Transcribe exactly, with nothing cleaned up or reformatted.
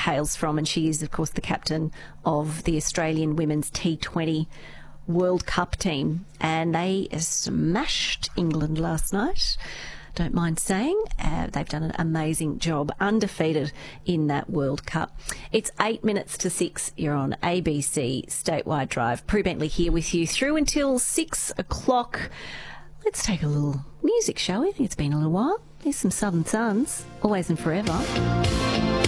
hails from, and she is, of course, the captain of the Australian Women's T twenty World Cup team, and they smashed England last night. Don't mind saying. Uh, they've done an amazing job, undefeated in that World Cup. It's eight minutes to six. You're on A B C Statewide Drive. Prue Bentley here with you through until six o'clock. Let's take a little music, shall we? It's been a little while. There's some Southern Suns, Always and Forever.